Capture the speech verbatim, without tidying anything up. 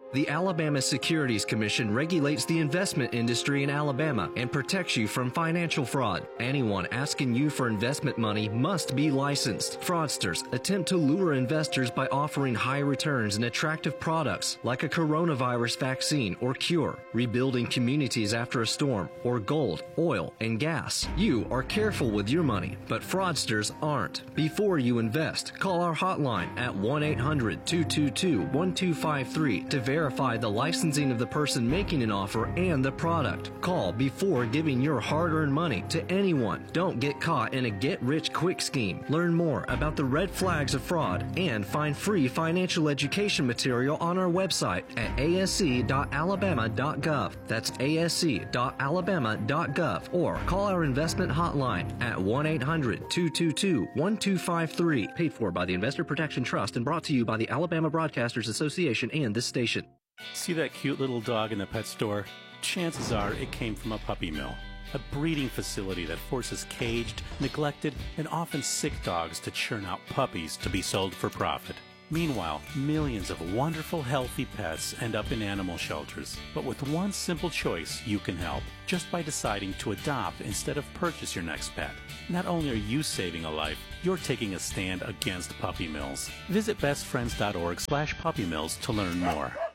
The Alabama Securities Commission regulates the investment industry in Alabama and protects you from financial fraud. Anyone asking you for investment money must be licensed. Fraudsters attempt to lure investors by offering high returns and attractive products like a coronavirus vaccine or cure, rebuilding communities after a storm, or gold, oil, and gas. You are careful with your money, but fraudsters aren't. Before you invest, call our hotline at one eight hundred, two two two, one two five three to verify Verify the licensing of the person making an offer and the product. Call before giving your hard-earned money to anyone. Don't get caught in a get-rich-quick scheme. Learn more about the red flags of fraud and find free financial education material on our website at a s c dot alabama dot gov. That's a s c dot alabama dot gov, or call our investment hotline at one eight hundred, two two two, one two five three. Paid for by the Investor Protection Trust and brought to you by the Alabama Broadcasters Association and this station. See that cute little dog in the pet store? Chances are it came from a puppy mill, a breeding facility that forces caged, neglected, and often sick dogs to churn out puppies to be sold for profit. Meanwhile, millions of wonderful, healthy pets end up in animal shelters. But with one simple choice, you can help, just by deciding to adopt instead of purchase your next pet. Not only are you saving a life, you're taking a stand against puppy mills. Visit bestfriends dot org slash puppy mills to learn more.